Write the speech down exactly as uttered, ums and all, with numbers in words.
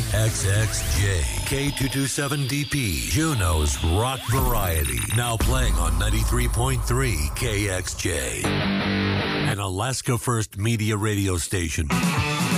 X X J, K two twenty-seven D P, Juneau's Rock Variety. Now playing on ninety-three point three K X J. An Alaska First Media radio station.